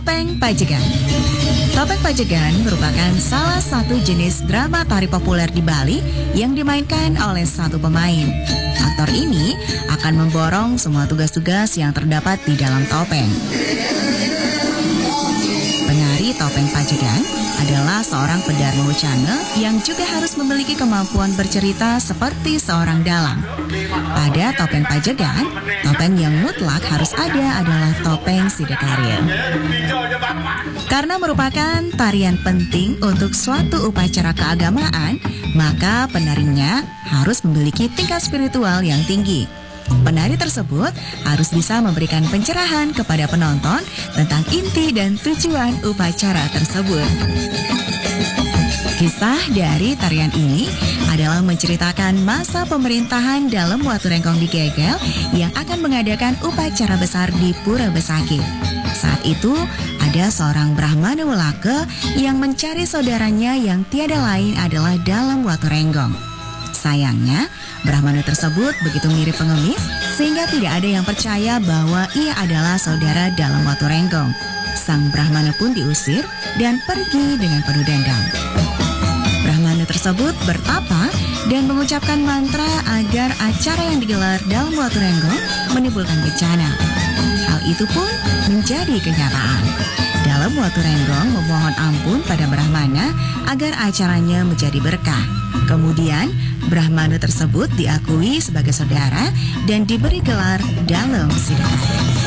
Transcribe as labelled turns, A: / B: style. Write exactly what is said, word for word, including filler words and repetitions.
A: Topeng Pajegan. Topeng Pajegan merupakan salah satu jenis drama tari populer di Bali yang dimainkan oleh satu pemain. Aktor ini akan memborong semua tugas-tugas yang terdapat di dalam topeng. Penari Topeng Pajegan adalah seorang pendarma wucana yang juga harus memiliki kemampuan bercerita seperti seorang dalang. Pada Topeng Pajegan, topeng yang mutlak harus ada adalah topeng Sidakarya. Karena merupakan tarian penting untuk suatu upacara keagamaan, maka penarinya harus memiliki tingkat spiritual yang tinggi. Penari tersebut harus bisa memberikan pencerahan kepada penonton tentang inti dan tujuan upacara tersebut. Kisah dari tarian ini adalah menceritakan masa pemerintahan dalam Watu Rengkong di Gegel yang akan mengadakan upacara besar di Pura Besakih. Saat itu, ada seorang Brahmana Welaka yang mencari saudaranya yang tiada lain adalah dalam Watu Renggong. Sayangnya, Brahmana tersebut begitu mirip pengemis sehingga tidak ada yang percaya bahwa ia adalah saudara dalam Watu Renggong. Sang Brahmana pun diusir dan pergi dengan penuh dendam. Brahmana tersebut bertapa dan mengucapkan mantra agar acara yang digelar dalam Watu Renggong menimbulkan bencana. Hal itu pun menjadi kenyataan. Dalam Watu Renggong memohon ampun pada Brahmana agar acaranya menjadi berkah. Kemudian, Brahmana tersebut diakui sebagai saudara dan diberi gelar dalam Sidakarya.